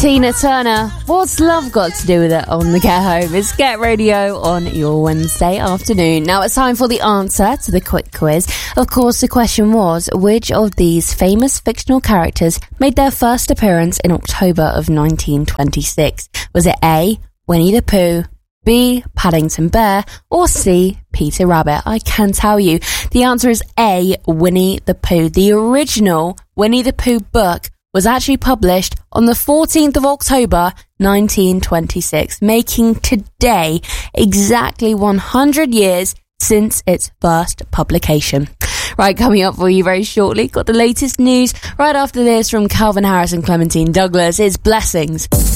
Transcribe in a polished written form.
Tina Turner, what's love got to do with it on the Get Home? It's Get Radio on your Wednesday afternoon. Now it's time for the answer to the quick quiz. Of course, the question was, which of these famous fictional characters made their first appearance in October of 1926? Was it A, Winnie the Pooh, B, Paddington Bear, or C, Peter Rabbit? I can tell you, the answer is A, Winnie the Pooh. The original Winnie the Pooh book was actually published on the 14th of October, 1926, making today exactly 100 years since its first publication. Right, coming up for you very shortly, got the latest news right after this from Calvin Harris and Clementine Douglas. It's Blessings.